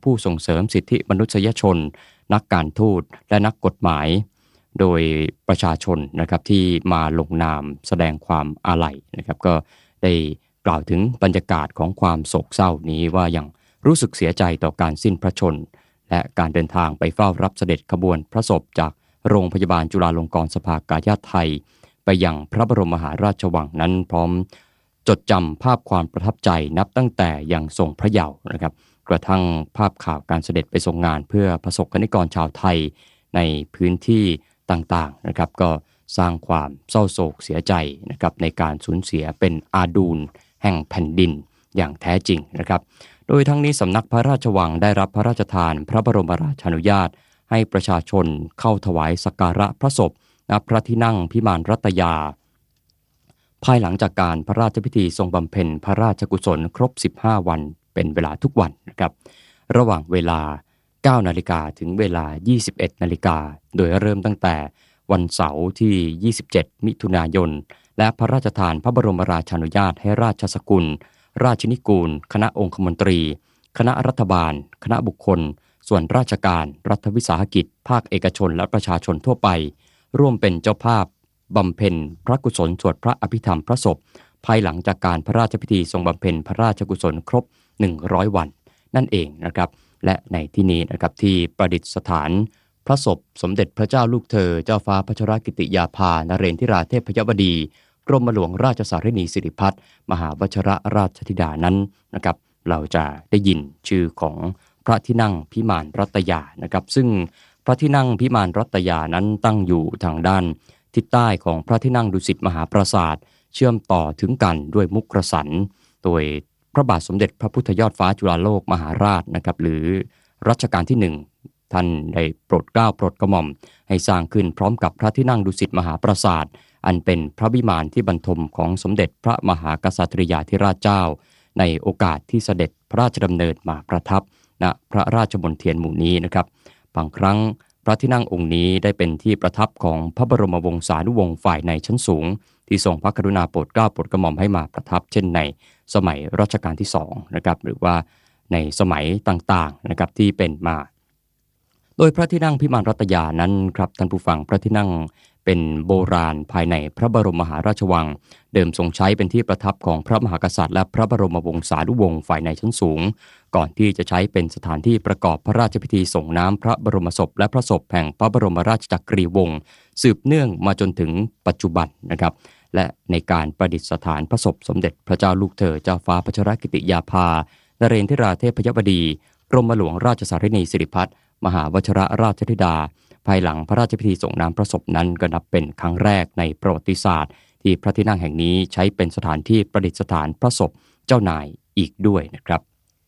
ผู้ส่งเสริมสิทธิมนุษยชนนักการทูตและนักกฎหมายโดยประชาชนนะครับที่มาลงนามแสดงความอาลัยนะครับก็ได้กล่าวถึงบรรยากาศของความโศกเศร้านี้ว่ายังรู้สึกเสียใจต่อการสิ้นพระชนม์และการเดินทางไปเฝ้ารับเสด็จขบวนพระศพจากโรงพยาบาลจุฬาลงกรณ์สภากาชาดไทยไปยังพระบรมมหาราชวังนั้นพร้อมจดจำภาพความประทับใจนับตั้งแต่ยังทรงพระเยาว์นะครับกระทั่งภาพข่าวการเสด็จไปทรงงานเพื่อประสบกนิกรชาวไทยในพื้นที่ต่างๆนะครับก็สร้างความเศร้าโศกเสียใจนะครับในการสูญเสียเป็นอาดูลแห่งแผ่นดินอย่างแท้จริงนะครับโดยทั้งนี้สำนักพระราชวังได้รับพระราชทานพระบรมราชานุญาตให้ประชาชนเข้าถวายสักการะพระศพณพระที่นั่งพิมานรัตยาภายหลังจากการพระราชพิธีทรงบำเพ็ญพระราชกุศลครบ15วันเป็นเวลาทุกวันนะครับระหว่างเวลา 9 นาฬิกาถึงเวลา 21 นาฬิกาโดยเริ่มตั้งแต่วันเสาร์ที่ 27 มิถุนายนและพระราชทานพระบรมราชานุญาตให้ราชสกุลราชนิกูลคณะองคมนตรีคณะรัฐบาลคณะบุคคลส่วนราชการรัฐวิสาหกิจภาคเอกชนและประชาชนทั่วไปร่วมเป็นเจ้าภาพบำเพ็ญพระกุศลสวดพระอภิธรรมพระศพภายหลังจากการพระราชพิธีทรงบำเพ็ญพระราชกุศลครบ100 วันนั่นเองนะครับและในที่นี้นะครับที่ประดิษฐานพระศพสมเด็จพระเจ้าลูกเธอเจ้าฟ้าพัชรกิติยาภานเรนทิราเทพยวดีกรมหลวงราชสารินีสิริพัฒน์มหาวชิรราชธิดานั้นนะครับเราจะได้ยินชื่อของพระที่นั่งพิมานรัตยานะครับซึ่งพระที่นั่งพิมานรัตยานั้นตั้งอยู่ทางด้านทิศใต้ของพระที่นั่งดุสิตมหาปราสาทเชื่อมต่อถึงกันด้วยมุกกสันโดยพระบาทสมเด็จพระพุทธยอดฟ้าจุฬาโลกมหาราชนะครับหรือรัชกาลที่1ท่านได้โปรดเกล้าโปรดกระหม่อมให้สร้างขึ้นพร้อมกับพระที่นั่งดุสิตมหาปราสาทอันเป็นพระวิมานที่บรรทมของสมเด็จพระมหากษัตริยาธิราชเจ้าในโอกาสที่เสด็จพระราชดำเนินมาประทับณพระราชมณฑลหมู่นี้นะครับบางครั้งพระที่นั่งองค์นี้ได้เป็นที่ประทับของพระบรมวงศานุวงศ์ฝ่ายในชั้นสูงที่ทรงพระกรุณาโปรดเกล้าโปรดกระหม่อมให้มาประทับเช่นในสมัยรัชกาลที่2นะครับหรือว่าในสมัยต่างๆนะครับที่เป็นมาโดยพระที่นั่งพิมานรัตยานั้นครับท่านผู้ฟังพระที่นั่งเป็นโบราณภายในพระบรมมหาราชวังเดิมทรงใช้เป็นที่ประทับของพระมหากษัตริย์และพระบรมวงศานุวงศ์ฝ่ายในชั้นสูงก่อนที่จะใช้เป็นสถานที่ประกอบพระราชพิธีส่งน้ำพระบรมศพและพระศพแห่งพระบรมราชจักรีวงศ์สืบเนื่องมาจนถึงปัจจุบันนะครับและในการประดิษฐานพระศพสมเด็จพระเจ้าลูกเธอเจ้าฟ้าพัชรกิติยาภานเรนทิราเทพยวดีกรมหลวงราชสารินีสิริพัฒน์มหาวชิรราชธิดาภายหลังพระราชพิธีส่งน้ำพระศพนั้นก็นับเป็นครั้งแรกในประวัติศาสตร์ที่พระที่นั่งแห่งนี้ใช้เป็นสถานที่ประดิษฐานพระศพเจ้านายอีกด้วยนะครับ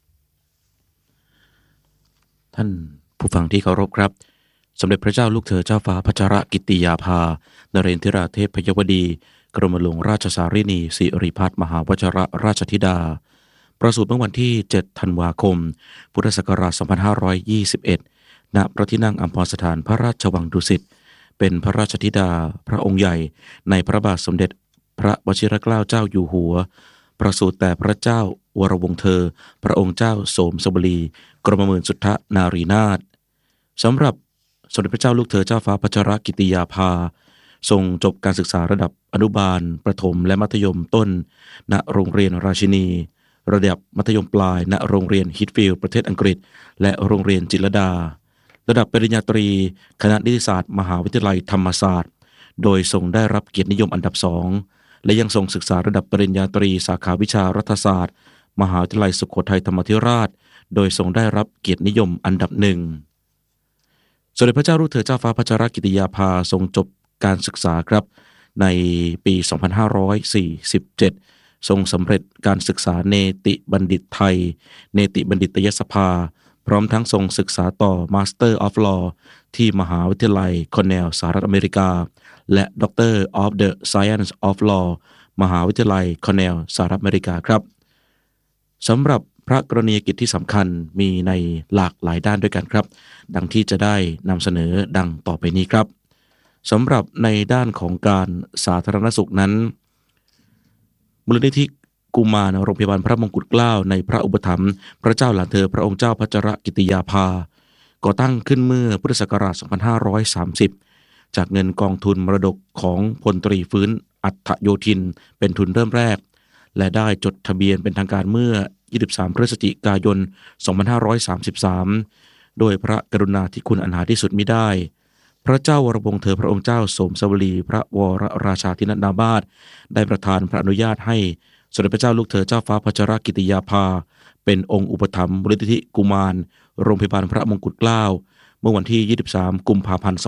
ท่านผู้ฟังที่เคารพครับสมเด็จพระเจ้าลูกเธอเจ้าฟ้าพัชรกิติยาภานเรนทิราเทพยวดีกรมหลวงราชสารินีสิริพัฒน์มหาวชิรราชธิดาประสูติเมื่อวันที่7 ธันวาคมพุทธศักราช 2521 ณ พระที่นั่งอัมพรสถานพระราชวังดุสิตเป็นพระราชธิดาพระองค์ใหญ่ในพระบาทสมเด็จพระวชิรเกล้าเจ้าอยู่หัวประสูติแต่พระเจ้าวรวงศ์เธอพระองค์เจ้าโสมสบลีกรมหมื่นสุทธนารีนาถสำหรับสมเด็จพระเจ้าลูกเธอเจ้าฟ้าพัชรกิติยาภาทรงจบการศึกษาระดับอนุบาลประถมและมัธยมต้นณโรงเรียนราชินีระดับมัธยมปลายณโรงเรียนฮิตฟิลด์ประเทศอังกฤษและโรงเรียนจิตรลดาระดับปริญญาตรีคณะนิติศาสตร์มหาวิทยาลัยธรรมศาสตร์โดยทรงได้รับเกียรตินิยมอันดับ2และยังทรงศึกษาระดับปริญญาตรีสาขาวิชารัฐศาสตร์มหาวิทยาลัยสุโขทัยธรรมาธิราชโดยทรงได้รับเกียรตินิยมอันดับ1สมเด็จพระเจ้าลูกเธอเจ้าฟ้าพัชรกิติยาภาทรงจบการศึกษาครับในปี 2547 ทรงสำเร็จการศึกษาเนติบัณฑิตไทยเนติบัณฑิตยสภาพร้อมทั้งทรงศึกษาต่อ Master of Law ที่มหาวิทยาลัยคอร์เนลสหรัฐอเมริกาและ Doctor of the Science of Law มหาวิทยาลัยคอร์เนลสหรัฐอเมริกาครับสำหรับพระกรณียกิจที่สำคัญมีในหลากหลายด้านด้วยกันครับดังที่จะได้นำเสนอดังต่อไปนี้ครับสำหรับในด้านของการสาธารณสุขนั้นมูลนิธิกุมารโรงพยาบาลพระมงกุฎเกล้าในพระอุปถัมภ์พระเจ้าหลานเธอพระองค์เจ้าพัชรกิติยาภาก่อตั้งขึ้นเมื่อพุทธศักราช 2530 จากเงินกองทุนมรดกของพลตรีฟื้นอัฏฐโยธินเป็นทุนเริ่มแรกและได้จดทะเบียนเป็นทางการเมื่อ 23 พฤศจิกายน 2533 โดยพระกรุณาธิคุณอันหาที่สุดมิได้พระเจ้าวรวงศ์เธอพระองค์เจ้าโสมสวลีพระวรราชาธินนามาศได้ประทานพระอนุญาตให้สมเด็จพระเจ้าลูกเธอเจ้าฟ้าพัชรกิติยาภาเป็นองค์อุปถัมภ์มูลนิธิกุมารโรงพยาบาลพระมงกุฎเกล้าเมื่อวันที่ 23 กุมภาพันธ์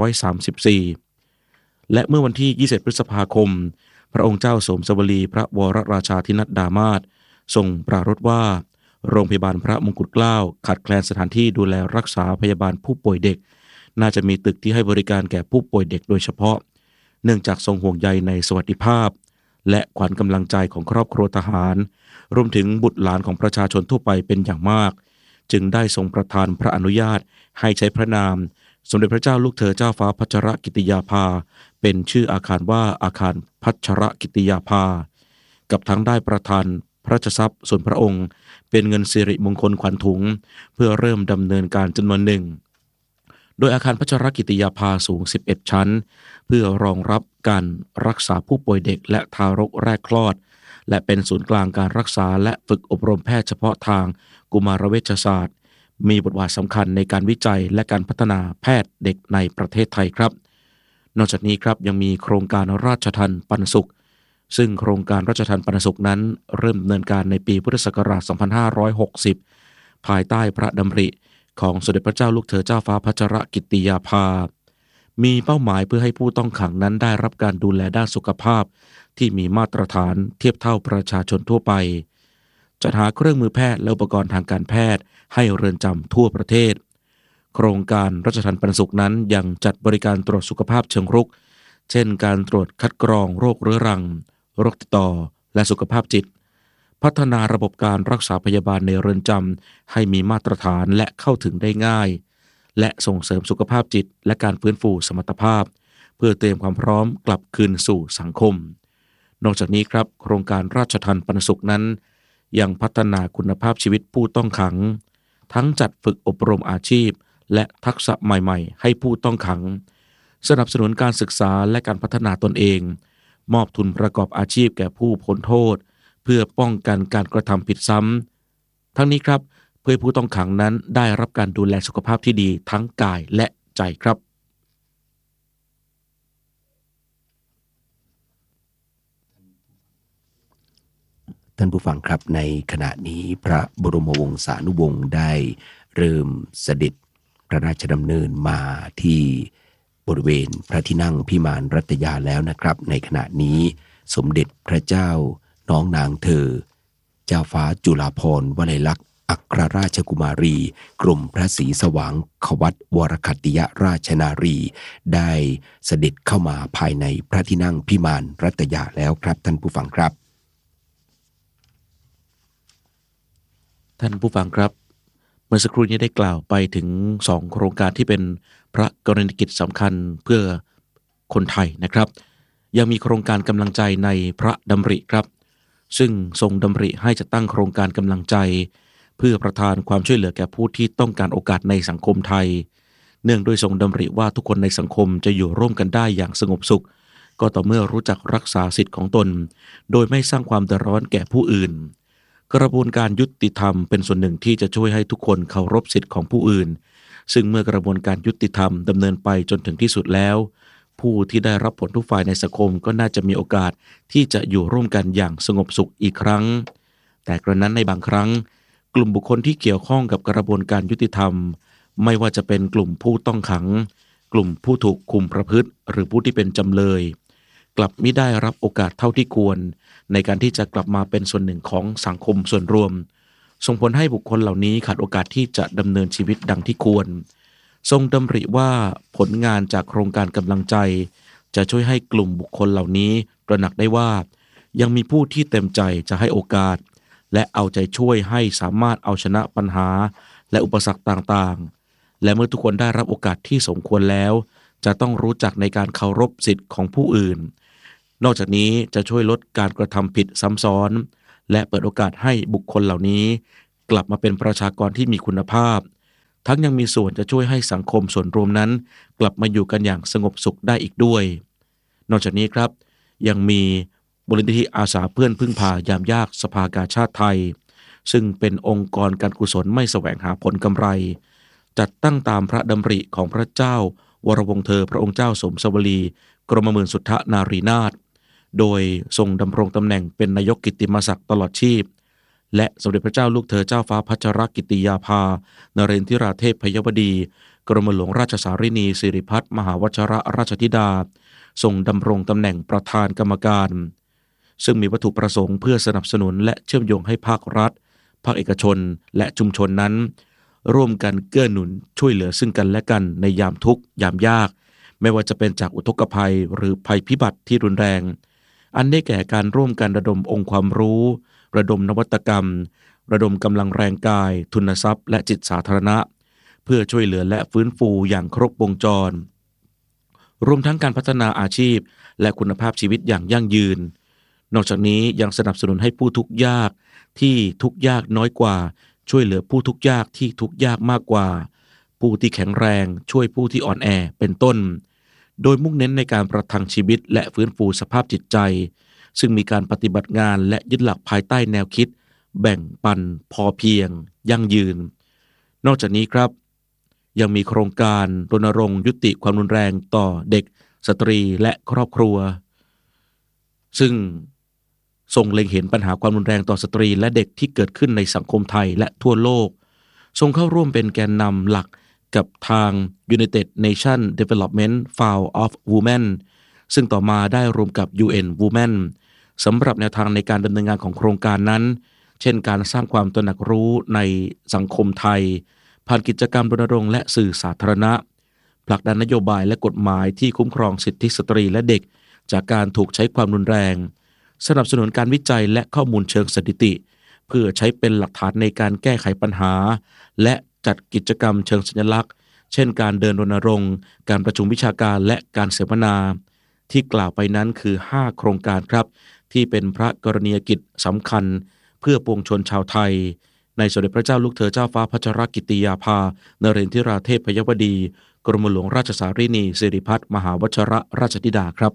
2534 และเมื่อวันที่ 21 พฤษภาคมพระองค์เจ้าโสมสวลีพระวรราชาธินนามาศทรงปรารภว่าโรงพยาบาลพระมงกุฎเกล้าขาดแคลนสถานที่ดูแลรักษาพยาบาลผู้ป่วยเด็กน่าจะมีตึกที่ให้บริการแก่ผู้ป่วยเด็กโดยเฉพาะเนื่องจากทรงห่วงใยในสวัสดิภาพและขวัญกำลังใจของครอบครัวทหารรวมถึงบุตรหลานของประชาชนทั่วไปเป็นอย่างมากจึงได้ทรงประทานพระอนุญาตให้ใช้พระนามสมเด็จพระเจ้าลูกเธอเจ้าฟ้าพัชรกิติยาภาเป็นชื่ออาคารว่าอาคารพัชรกิติยาภากับทั้งได้ประทานพระราชทรัพย์ส่วนพระองค์เป็นเงินสิริมงคลขวัญถุงเพื่อเริ่มดำเนินการจำนวนหนึ่งโดยอาคารพัชรกิติยาภาสูง 11 ชั้นเพื่อรองรับการรักษาผู้ป่วยเด็กและทารกแรกคลอดและเป็นศูนย์กลางการรักษาและฝึกอบรมแพทย์เฉพาะทางกุมารเวชศาสตร์มีบทบาทสำคัญในการวิจัยและการพัฒนาแพทย์เด็กในประเทศไทยครับนอกจากนี้ครับยังมีโครงการราชทัณฑ์ปันสุขซึ่งโครงการราชทัณฑ์ปันสุขนั้นเริ่มดำเนินการในปีพุทธศักราช 2560 ภายใต้พระดำริของสมเด็จพระเจ้าลูกเธอเจ้าฟ้าพัชรกิติยาภามีเป้าหมายเพื่อให้ผู้ต้องขังนั้นได้รับการดูแลด้านสุขภาพที่มีมาตรฐานเทียบเท่าประชาชนทั่วไปจัดหาเครื่องมือแพทย์และอุปกรณ์ทางการแพทย์ให้เรือนจำทั่วประเทศโครงการราชทัณฑ์ปันสุขนั้นยังจัดบริการตรวจสุขภาพเชิงรุกเช่นการตรวจคัดกรองโรคเรื้อรังโรคติดต่อและสุขภาพจิตพัฒนาระบบการรักษาพยาบาลในเรือนจำให้มีมาตรฐานและเข้าถึงได้ง่ายและส่งเสริมสุขภาพจิตและการฟื้นฟูสมรรถภาพเพื่อเตรียมความพร้อมกลับคืนสู่สังคมนอกจากนี้ครับโครงการราชทัณฑ์ปันสุขนั้นยังพัฒนาคุณภาพชีวิตผู้ต้องขังทั้งจัดฝึกอบรมอาชีพและทักษะใหม่ๆให้ผู้ต้องขังสนับสนุนการศึกษาและการพัฒนาตนเองมอบทุนประกอบอาชีพแก่ผู้พ้นโทษเพื่อป้องกันการกระทำผิดซ้ำทั้งนี้ครับเพื่อผู้ต้องขังนั้นได้รับการดูแลสุขภาพที่ดีทั้งกายและใจครับท่านผู้ฟังครับในขณะนี้พระบรมวงศานุวงศ์ได้เริ่มเสด็จพระราชดำเนินมาที่บริเวณพระที่นั่งพิมานรัตยาแล้วนะครับในขณะนี้สมเด็จพระเจ้าน้องนางเธอเจ้าฟ้าจุฬาภรณ์วลัยลักษณ์อัครราชกุมารีกรมพระศรีสว่างควัตวรคัตติยราชนารีได้เสด็จเข้ามาภายในพระที่นั่งพิมานรัตยาแล้วครับท่านผู้ฟังครับท่านผู้ฟังครับเมื่อสักครู่นี้ได้กล่าวไปถึง2โครงการที่เป็นพระกรณียกิจสำคัญเพื่อคนไทยนะครับยังมีโครงการกำลังใจในพระดำริครับซึ่งทรงดำริให้จัดตั้งโครงการกำลังใจเพื่อประทานความช่วยเหลือแก่ผู้ที่ต้องการโอกาสในสังคมไทยเนื่องด้วยทรงดำริว่าทุกคนในสังคมจะอยู่ร่วมกันได้อย่างสงบสุขก็ต่อเมื่อรู้จักรักษาสิทธิของตนโดยไม่สร้างความเดือดร้อนแก่ผู้อื่นกระบวนการยุติธรรมเป็นส่วนหนึ่งที่จะช่วยให้ทุกคนเคารพสิทธิของผู้อื่นซึ่งเมื่อกระบวนการยุติธรรมดำเนินไปจนถึงที่สุดแล้วผู้ที่ได้รับผลทุกฝ่ายในสังคมก็น่าจะมีโอกาสที่จะอยู่ร่วมกันอย่างสงบสุขอีกครั้งแต่กระนั้นในบางครั้งกลุ่มบุคคลที่เกี่ยวข้องกับกระบวนการยุติธรรมไม่ว่าจะเป็นกลุ่มผู้ต้องขังกลุ่มผู้ถูกคุมประพฤติหรือผู้ที่เป็นจำเลยกลับมิได้รับโอกาสเท่าที่ควรในการที่จะกลับมาเป็นส่วนหนึ่งของสังคมส่วนรวมส่งผลให้บุคคลเหล่านี้ขาดโอกาสที่จะดำเนินชีวิตดังที่ควรทรงดำริว่าผลงานจากโครงการกำลังใจจะช่วยให้กลุ่มบุคคลเหล่านี้ตระหนักได้ว่ายังมีผู้ที่เต็มใจจะให้โอกาสและเอาใจช่วยให้สามารถเอาชนะปัญหาและอุปสรรคต่างๆและเมื่อทุกคนได้รับโอกาสที่สมควรแล้วจะต้องรู้จักในการเคารพสิทธิ์ของผู้อื่นนอกจากนี้จะช่วยลดการกระทำผิดซ้ำซ้อนและเปิดโอกาสให้บุคคลเหล่านี้กลับมาเป็นประชากรที่มีคุณภาพทั้งยังมีส่วนจะช่วยให้สังคมส่วนรวมนั้นกลับมาอยู่กันอย่างสงบสุขได้อีกด้วยนอกจากนี้ครับยังมีมูลนิธิอาสาเพื่อนพึ่งพายามยากสภากาชาติไทยซึ่งเป็นองค์กรการกุศลไม่แสวงหาผลกำไรจัดตั้งตามพระดำริของพระเจ้าวรวงศ์เธอพระองค์เจ้าสมสวลีกรมหมื่นสุทธนารีนาถโดยทรงดำรงตำแหน่งเป็นนายกกิตติมศักดิ์ตลอดชีพและสมเด็จพระเจ้าลูกเธอเจ้าฟ้าพัชรกิติยาภานเรนทิราเทพพยวดีกรมหลวงราชสารินีสิริพัฒน์มหาวชิรราชธิดาทรงดำรงตำแหน่งประธานกรรมการซึ่งมีวัตถุประสงค์เพื่อสนับสนุนและเชื่อมโยงให้ภาครัฐภาคเอกชนและชุมชนนั้นร่วมกันเกื้อหนุนช่วยเหลือซึ่งกันและกันในยามทุกข์ยามยากไม่ว่าจะเป็นจากอุทกภัยหรือภัยพิบัติที่รุนแรงอันได้แก่การร่วมกันระดมองค์ความรู้ระดมนวัตกรรมระดมกำลังแรงกายทุนทรัพย์และจิตสาธารณะเพื่อช่วยเหลือและฟื้นฟูอย่างครบวงจรรวมทั้งการพัฒนาอาชีพและคุณภาพชีวิตอย่างยั่งยืนนอกจากนี้ยังสนับสนุนให้ผู้ทุกข์ยากที่ทุกข์ยากน้อยกว่าช่วยเหลือผู้ทุกข์ยากที่ทุกข์ยากมากกว่าผู้ที่แข็งแรงช่วยผู้ที่อ่อนแอเป็นต้นโดยมุ่งเน้นในการประทังชีวิตและฟื้นฟูสภาพจิตใจซึ่งมีการปฏิบัติงานและยึดหลักภายใต้แนวคิดแบ่งปันพอเพียงยั่งยืนนอกจากนี้ครับยังมีโครงการรณรงค์ยุติความรุนแรงต่อเด็กสตรีและครอบครัวซึ่งทรงเล็งเห็นปัญหาความรุนแรงต่อสตรีและเด็กที่เกิดขึ้นในสังคมไทยและทั่วโลกทรงเข้าร่วมเป็นแกนนำหลักกับทาง United Nations Development Fund of Women ซึ่งต่อมาได้รวมกับ UN Women สำหรับแนวทางในการดำเนินงานของโครงการนั้นเช่นการสร้างความตระหนักรู้ในสังคมไทยผ่านกิจกรรมรณรงค์และสื่อสาธารณะผลักดันนโยบายและกฎหมายที่คุ้มครองสิทธิสตรีและเด็กจากการถูกใช้ความรุนแรงสนับสนุนการวิจัยและข้อมูลเชิงสถิติเพื่อใช้เป็นหลักฐานในการแก้ไขปัญหาและจัดกิจกรรมเชิงสัญลักษณ์เช่นการเดินรณรงค์การประชุมวิชาการและการเสวนาที่กล่าวไปนั้นคือ5โครงการครับที่เป็นพระกรณียกิจสำคัญเพื่อปวงชนชาวไทยในสมเด็จพระเจ้าลูกเธอเจ้าฟ้าพัชรกิติยาภานเรนทิราเทพพยวดีกรมหลวงราชสารินีสิริพัฒน์มหาวชิรราชธิดาครับ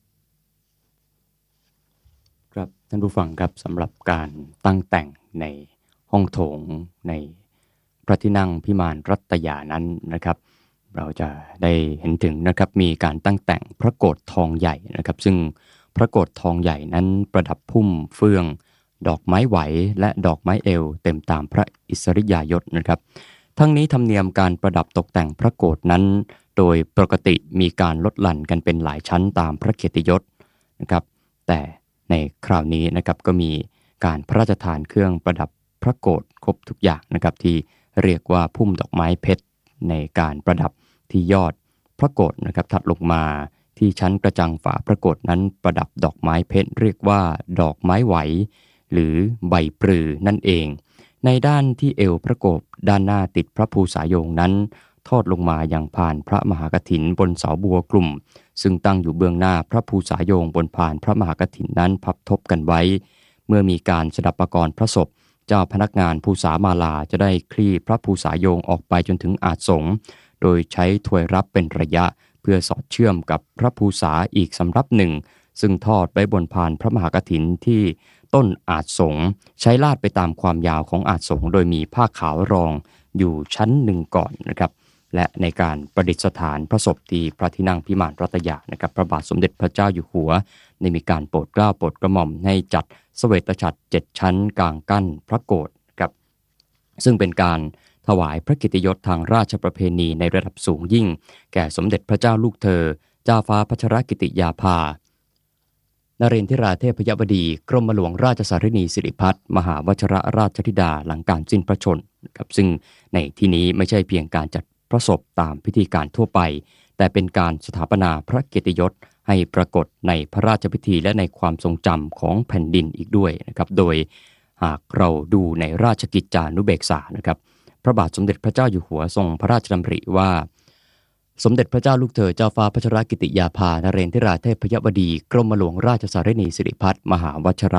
ครับท่านผู้ฟังครับสำหรับการตั้งแต่งในห้องโถงในพระที่นั่งพิมานรัตยานั้นนะครับเราจะได้เห็นถึงนะครับมีการตั้งแต่งพระโกฐทองใหญ่นะครับซึ่งพระโกฐทองใหญ่นั้นประดับพุ่มเฟืองดอกไม้ไหวและดอกไม้เอวเต็มตามพระอิสริยายศนะครับทั้งนี้ธรรมเนียมการประดับตกแต่งพระโกฐนั้นโดยปกติมีการลดหลั่นกันเป็นหลายชั้นตามพระเกียรติยศนะครับแต่ในคราวนี้นะครับก็มีการพระราชทานเครื่องประดับพระโกฐครบทุกอย่างนะครับที่เรียกว่าพุ่มดอกไม้เพชรในการประดับที่ยอดพระโกฐนะครับถัดลงมาที่ชั้นกระจังฝาพระโกฐนั้นประดับดอกไม้เพชรเรียกว่าดอกไม้ไหวหรือใบปรือนั่นเองในด้านที่เอวพระโกฐด้านหน้าติดพระภูษาโยงนั้นทอดลงมาอย่างผ่านพระมหากฐินบนเสาบัวกลุ่มซึ่งตั้งอยู่เบื้องหน้าพระภูษาโยงบนผ่านพระมหากฐินนั้นพับทบกันไว้เมื่อมีการสดับประกรณ์พระศพเจ้าพนักงานภูษามาลาจะได้คลี่พระภูษาโยงออกไปจนถึงอาสงฆ์โดยใช้ถ้วยรับเป็นระยะเพื่อสอดเชื่อมกับพระภูษาอีกสำรับหนึ่งซึ่งทอดไว้บนผ่านพระมหากฐินที่ต้นอาสงฆ์ใช้ลาดไปตามความยาวของอาสงฆ์โดยมีผ้าขาวรองอยู่ชั้นหนึ่งก่อนนะครับและในการประดิษฐานพระศพที่พระที่นั่งพิมานรัตยานะครับพระบาทสมเด็จพระเจ้าอยู่หัวได้มีการโปรดเกล้าโปรดกระหม่อมให้จัดเสวตฉัตร7ชั้นกลางกั้นพระโกฐครับซึ่งเป็นการถวายพระเกียรติยศทางราชประเพณีในระดับสูงยิ่งแก่สมเด็จพระเจ้าลูกเธอเจ้าฟ้าพัชรกิติยาภานเรนทิราเทพยวดีกรมหลวงราชสารินีสิริพัฒน์มหาวชิรราชธิดาหลังการสิ้นพระชนม์ครับซึ่งในที่นี้ไม่ใช่เพียงการจัดพระศพตามพิธีการทั่วไปแต่เป็นการสถาปนาพระเกียรติยศให้ปรากฏในพระราชพิธีและในความทรงจำของแผ่นดินอีกด้วยนะครับโดยหากเราดูในราชกิจจานุเบกษานะครับพระบาทสมเด็จพระเจ้าอยู่หัวทรงพระราชดำริว่าสมเด็จพระเจ้าลูกเธอเจ้าฟ้าพัชรกิติยาภานเรนทิราเทพยวดีกรมหลวงราชสารินีสิริพัฒน์มหาวชิร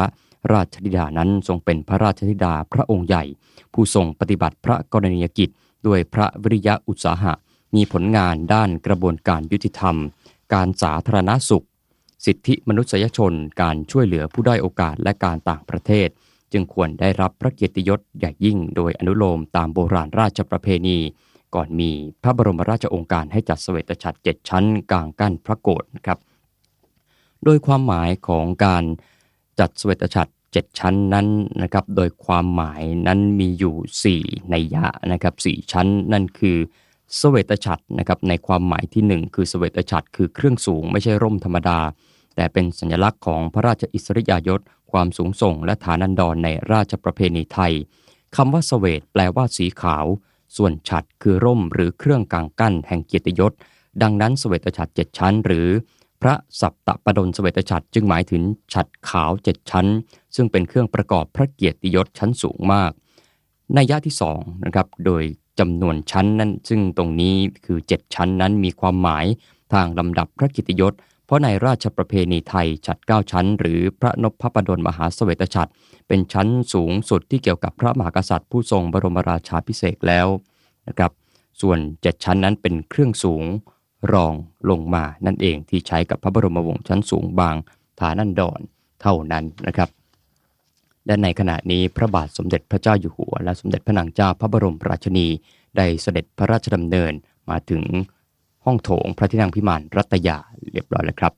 ราชธิดานั้นทรงเป็นพระราชธิดาพระองค์ใหญ่ผู้ทรงปฏิบัติพระกรณียกิจด้วยพระวิริยะอุตสาหะมีผลงานด้านกระบวนการยุติธรรมการสาธารณสุขสิทธิมนุษยชนการช่วยเหลือผู้ด้อยโอกาสและการต่างประเทศจึงควรได้รับพระเกียรติยศใหญ่ยิ่งโดยอนุโลมตามโบราณราชประเพณีก่อนมีพระบรมราชโองการให้จัดเสวตฉัตร7ชั้นกลางกั้นพระโกฐนะครับโดยความหมายของการจัดเสวตฉัตร7ชั้นนั้นนะครับโดยความหมายนั้นมีอยู่4นัยยะนะครับ4ชั้นนั่นคือเสวตฉัตรนะครับในความหมายที่1คือเสวตฉัตรคือเครื่องสูงไม่ใช่ร่มธรรมดาแต่เป็นสัญลักษณ์ของพระราชอิสริยยศความสูงส่งและฐานันดรในราชประเพณีไทยคำว่าเสวตแปลว่าสีขาวส่วนฉัตรคือร่มหรือเครื่องกางกั้นแห่งเกียรติยศดังนั้นเสวตฉัตร7ชั้นหรือพระสัปตปดลเสวตฉัตรจึงหมายถึงฉัตรขาว7ชั้นซึ่งเป็นเครื่องประกอบพระเกียรติยศชั้นสูงมากนัยยะที่2นะครับโดยจำนวนชั้นนั้นซึ่งตรงนี้คือ7ชั้นนั้นมีความหมายทางลำดับพระเกียรติยศเพราะในราชประเพณีไทยฉัตร9ชั้นหรือพระนพปดลมหาเสวตฉัตรเป็นชั้นสูงสุดที่เกี่ยวกับพระมหากษัตริย์ผู้ทรงบรมราชาภิเษกแล้วนะครับส่วน7ชั้นนั้นเป็นเครื่องสูงรองลงมานั่นเองที่ใช้กับพระบรมวงศ์ชั้นสูงบางฐานันดรเท่านั้นนะครับและในขณะนี้พระบาทสมเด็จพระเจ้าอยู่หัวและสมเด็จพระนางเจ้าพระบรมราชินีได้เสด็จพระราชดำเนินมาถึงห้องโถงพระที่นั่งพิมานรัตยาเรียบร้อยแล้วครับ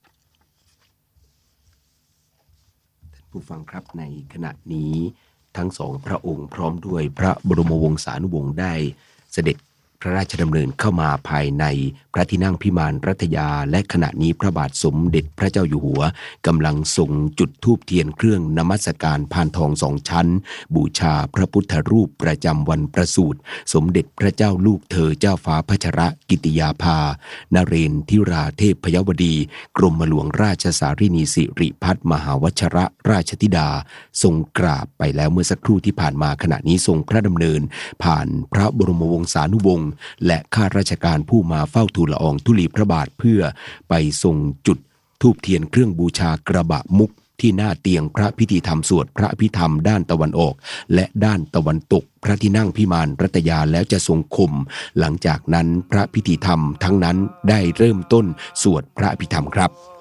ท่านผู้ฟังครับในขณะนี้ทั้งสองพระองค์พร้อมด้วยพระบรมวงศานุวงศ์ได้เสด็จพระราชดำเนินเข้ามาภายในพระที่นั่งพิมานรัตยาและขณะนี้พระบาทสมเด็จพระเจ้าอยู่หัวกำลังส่งจุดธูปเทียนเครื่องนมัสการพานทอง2ชั้นบูชาพระพุทธรูปประจำวันประสูติสมเด็จพระเจ้าลูกเธอเจ้าฟ้าพัชรกิติยาภานเรนทิราเทพพยวดีกรมหลวงราชสารินีสิริพัฒมหาวชรราชธิดาทรงกราบไปแล้วเมื่อสักครู่ที่ผ่านมาขณะนี้ทรงพระดำเนินผ่านพระบรมวงศานุวงศ์และข้าราชการผู้มาเฝ้าทูลละอองธุลีพระบาทเพื่อไปส่งจุดธูปเทียนเครื่องบูชากระบะมุกที่หน้าเตียงพระพิธีธรรมสวดพระอภิธรรมด้านตะวันออกและด้านตะวันตกพระที่นั่งพิมานรัตยาแล้วจะทรงคมหลังจากนั้นพระพิธีธรรมทั้งนั้นได้เริ่มต้นสวดพระอภิธรรมครับ